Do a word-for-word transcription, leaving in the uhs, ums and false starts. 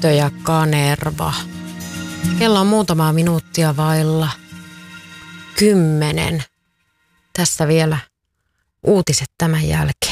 Tyttö ja Kanerva. Kello on muutama minuuttia vailla kymmenen. Tässä vielä uutiset tämän jälkeen.